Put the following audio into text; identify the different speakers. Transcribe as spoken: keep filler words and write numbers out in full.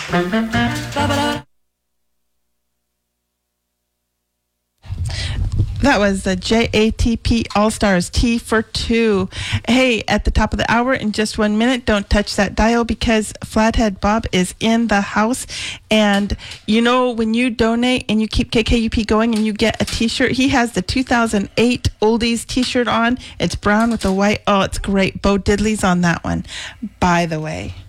Speaker 1: That was the J A T P All-Stars, T for two. Hey, at the top of the hour, in just one minute, don't touch that dial because Flathead Bob is in the house. And you know, when you donate and you keep K K U P going and you get a t-shirt, he has the two thousand eight Oldies t-shirt on. It's brown with the white. Oh, it's great. Bo Diddley's on that one, by the way.